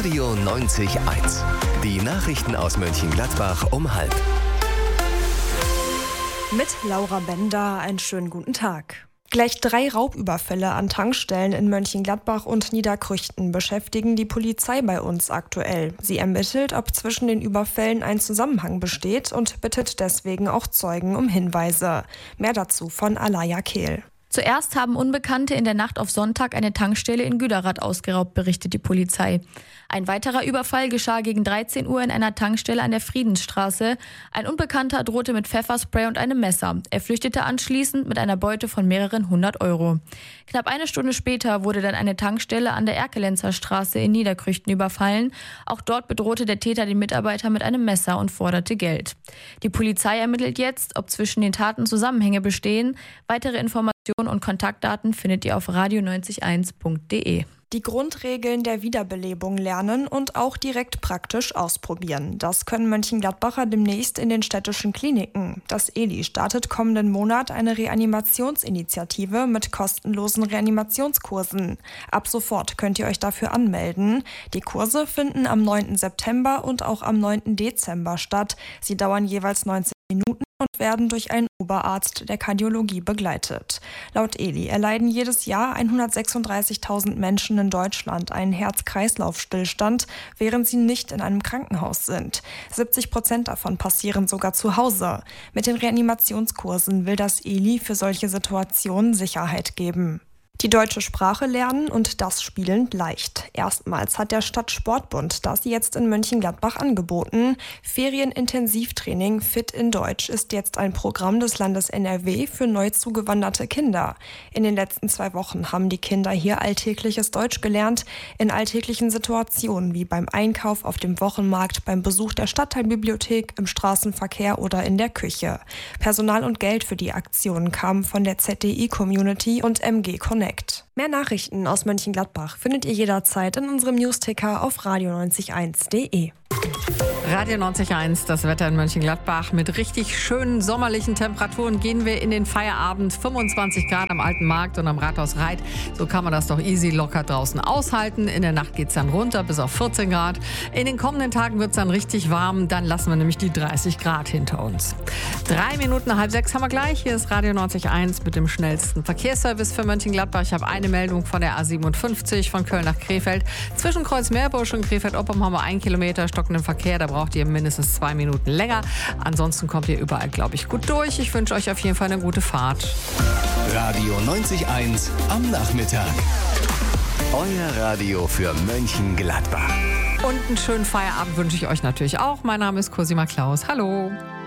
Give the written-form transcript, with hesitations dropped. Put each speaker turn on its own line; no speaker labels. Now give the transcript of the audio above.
Radio 90.1. Die Nachrichten aus Mönchengladbach um 12:30.
Mit Laura Bender, einen schönen guten Tag. Gleich 3 Raubüberfälle an Tankstellen in Mönchengladbach und Niederkrüchten beschäftigen die Polizei bei uns aktuell. Sie ermittelt, ob zwischen den Überfällen ein Zusammenhang besteht und bittet deswegen auch Zeugen um Hinweise. Mehr dazu von Alaya Kehl.
Zuerst haben Unbekannte in der Nacht auf Sonntag eine Tankstelle in Güderath ausgeraubt, berichtet die Polizei. Ein weiterer Überfall geschah gegen 13 Uhr in einer Tankstelle an der Friedensstraße. Ein Unbekannter drohte mit Pfefferspray und einem Messer. Er flüchtete anschließend mit einer Beute von mehreren 100 Euro. Knapp eine Stunde später wurde dann eine Tankstelle an der Erkelenzer Straße in Niederkrüchten überfallen. Auch dort bedrohte der Täter den Mitarbeiter mit einem Messer und forderte Geld. Die Polizei ermittelt jetzt, ob zwischen den Taten Zusammenhänge bestehen. Weitere Informationen und Kontaktdaten findet ihr auf radio901.de. Die Grundregeln der Wiederbelebung lernen und auch direkt praktisch ausprobieren. Das können Mönchengladbacher demnächst in den städtischen Kliniken. Das ELI startet kommenden Monat eine Reanimationsinitiative mit kostenlosen Reanimationskursen. Ab sofort könnt ihr euch dafür anmelden. Die Kurse finden am 9. September und auch am 9. Dezember statt. Sie dauern jeweils 90 Minuten und werden durch einen Oberarzt der Kardiologie begleitet. Laut ELI erleiden jedes Jahr 136.000 Menschen in Deutschland einen Herz-Kreislauf-Stillstand, während sie nicht in einem Krankenhaus sind. 70% davon passieren sogar zu Hause. Mit den Reanimationskursen will das ELI für solche Situationen Sicherheit geben. Die deutsche Sprache lernen und das spielend leicht. Erstmals hat der Stadtsportbund das jetzt in Mönchengladbach angeboten. Ferienintensivtraining Fit in Deutsch ist jetzt ein Programm des Landes NRW für neu zugewanderte Kinder. In den letzten 2 Wochen haben die Kinder hier alltägliches Deutsch gelernt, in alltäglichen Situationen wie beim Einkauf auf dem Wochenmarkt, beim Besuch der Stadtteilbibliothek, im Straßenverkehr oder in der Küche. Personal und Geld für die Aktionen kamen von der ZDI-Community und MG Connect. Mehr Nachrichten aus Mönchengladbach findet ihr jederzeit in unserem Newsticker auf radio901.de.
Radio 90.1, das Wetter in Mönchengladbach. Mit richtig schönen sommerlichen Temperaturen gehen wir in den Feierabend. 25 Grad am Alten Markt und am Rathaus Reit. So kann man das doch easy locker draußen aushalten. In der Nacht geht es dann runter bis auf 14 Grad. In den kommenden Tagen wird es dann richtig warm. Dann lassen wir nämlich die 30 Grad hinter uns. 3 Minuten nach 5:30 haben wir gleich. Hier ist Radio 90.1 mit dem schnellsten Verkehrsservice für Mönchengladbach. Ich habe eine Meldung von der A57 von Köln nach Krefeld. Zwischen Kreuzmeerbusch und Krefeld-Oppum haben wir 1 Kilometer stockenden Verkehr. Da braucht ihr mindestens 2 Minuten länger. Ansonsten kommt ihr überall, glaube ich, gut durch. Ich wünsche euch auf jeden Fall eine gute Fahrt.
Radio 90.1 am Nachmittag. Euer Radio für Mönchengladbach.
Und einen schönen Feierabend wünsche ich euch natürlich auch. Mein Name ist Cosima Klaus. Hallo.